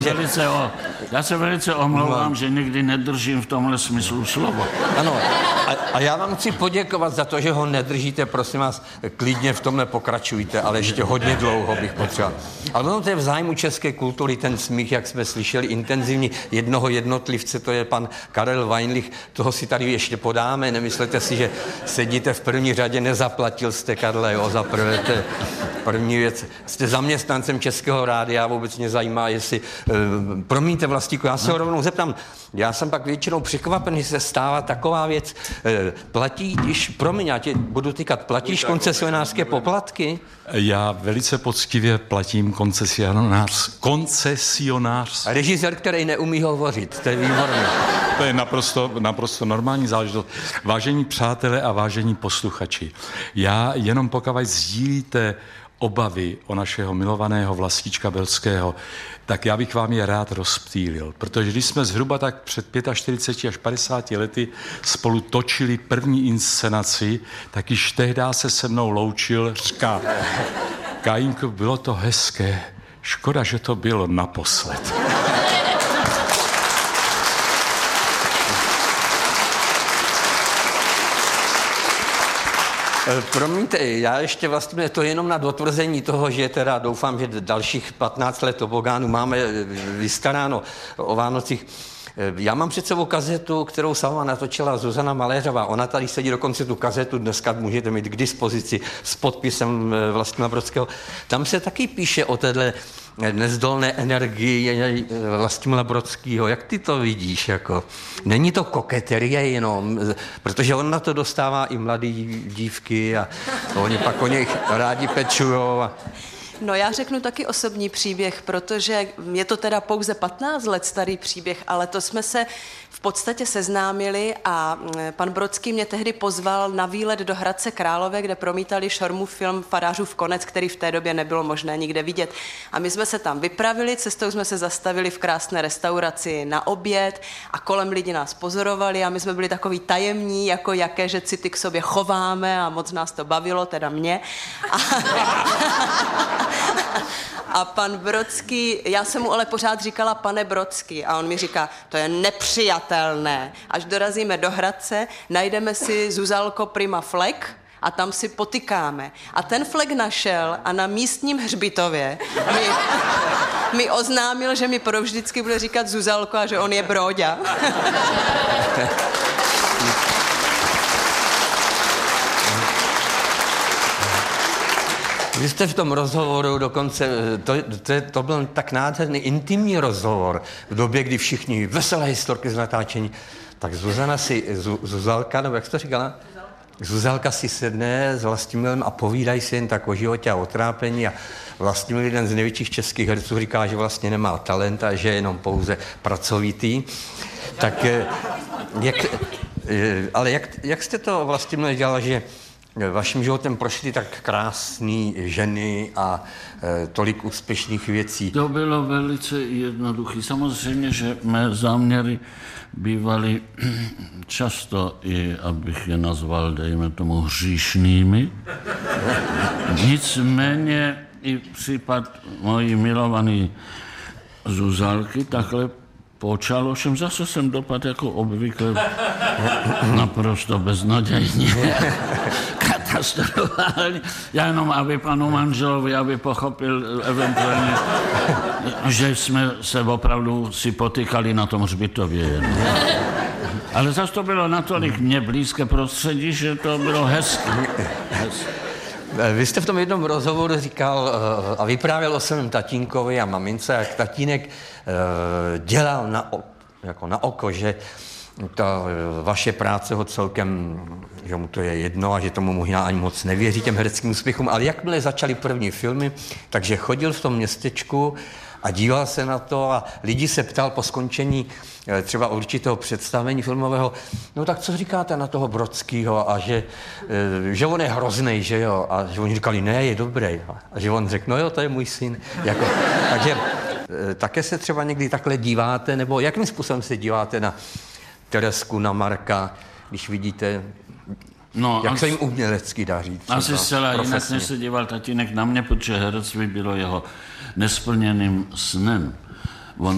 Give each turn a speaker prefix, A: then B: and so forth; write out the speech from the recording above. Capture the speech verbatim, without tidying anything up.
A: Velice o, já se velice omlouvám, že někdy nedržím v tomhle smyslu slovo.
B: Ano, a, a já vám chci poděkovat za to, že ho nedržíte, prosím vás, klidně v tomhle pokračujte, ale ještě hodně dlouho bych potřeboval. Ale ono to je v zájmu české kultury, ten smích, jak jsme slyšeli, intenzivní jednoho jednotlivce, to je pan Karel Weinlich, toho si tady ještě podáme, nemyslete si, že sedíte v první řadě, nezaplatil jste, Karle, jo, za prvé, to je první věc. Jste zaměstnancem Českého rádia, vůbec mě zajímá, jestli promiňte, Vlastíku, já se ho rovnou zeptám. Já jsem pak většinou překvapen, že se stává taková věc. Platí, když, promiň, já tě budu týkat, platíš koncesionářské poplatky?
C: Já velice poctivě platím koncesionář, koncesionář.
B: A režisér, který neumí hovořit, to je výborné.
C: To je naprosto, naprosto normální záležitost. Vážení přátelé a vážení posluchači, já jenom pokud sdílíte obavy o našeho milovaného Vlastíčka Belského, tak já bych vám je rád rozptýlil, protože když jsme zhruba tak před čtyřiceti pěti až padesáti lety spolu točili první inscenaci, tak již tehdy se se mnou loučil, říká, Kajínko, bylo to hezké, škoda, že to bylo naposled.
B: Promiňte, já ještě vlastně, to je jenom na dotvrzení toho, že teda doufám, že dalších patnáct let tobogánu máme vystaráno o Vánocích. Já mám před sebou kazetu, kterou sama natočila Zuzana Maléřová. Ona tady sedí, dokonce tu kazetu dneska můžete mít k dispozici s podpisem Vlastimila Brodského. Tam se taky píše o téhle nezdolné energii Vlastimila Brodského. Jak ty to vidíš? Jako? Není to koketerie jenom, protože on na to dostává i mladý dívky a oni pak o něj rádi pečujou. A...
D: No já řeknu taky osobní příběh, protože je to teda pouze patnáct let starý příběh, ale to jsme se v podstatě seznámili a pan Brodský mě tehdy pozval na výlet do Hradce Králové, kde promítali Šormův film Farářův konec, který v té době nebylo možné nikde vidět. A my jsme se tam vypravili, cestou jsme se zastavili v krásné restauraci na oběd a kolem lidi nás pozorovali a my jsme byli takový tajemní, jako jaké, že city k sobě chováme a moc nás to bavilo, teda mě. A... A pan Brodský, já jsem mu ale pořád říkala pane Brodský a on mi říká, to je nepřijatelné. Až dorazíme do Hradce, najdeme si Zuzalko prima flek a tam si potykáme. A ten flek našel a na místním hřbitově mi, mi oznámil, že mi provždycky bude říkat Zuzalko a že on je Bróďa.
B: Vy jste v tom rozhovoru dokonce, to, to, to byl tak nádherný intimní rozhovor v době, kdy všichni veselé historky z natáčení, tak Zuzana si, Zu, Zuzalka, nebo jak jsi to říkala? Zuzalka si sedne s Vlastimilem a povídají si jen tak o životě a o trápení a Vlastimil, jeden z největších českých herců, říká, že vlastně nemá talent a že je jenom pouze pracovitý. Tak jak, ale jak, jak jste to Vlastimil dělala, že vaším životem prošly tak krásné ženy a e, tolik úspěšných věcí?
A: To bylo velice jednoduché. Samozřejmě, že mé záměry bývaly často i, abych je nazval, dejme tomu, hříšnými. Nicméně i případ mojí milované Zuzalky takhle počal, ovšem zase jsem dopadl jako obvykle naprosto beznadějně, katastrofálně. Já jenom, aby panu manželovi, aby pochopil eventuálně, že jsme se opravdu si potykali na tom hřbitově jen. Ale zase to bylo natolik mě blízké prostředí, že to bylo hezké. Hezké.
B: Vy jste v tom jednom rozhovoru říkal a vyprávěl o svém tatínkovi a mamince, jak tatínek dělal na, jako na oko, že ta vaše práce ho celkem, že mu to je jedno a že tomu možná ani moc nevěří těm hereckým úspěchům, ale jakmile začaly první filmy, takže chodil v tom městečku a díval se na to a lidi se ptal po skončení třeba určitého představení filmového, no tak co říkáte na toho Brodskýho a že, že on je hroznej, že jo, a že oni říkali, ne, je dobrý, a že on řekl, no jo, to je můj syn, jako, takže také se třeba někdy takhle díváte, nebo jakým způsobem se díváte na Teresku, na Marka, když vidíte, no, jak se jim umělecky daří?
A: Asi zcela jinak, než se díval tatínek na mě, protože herectví bylo jeho nesplněným snem.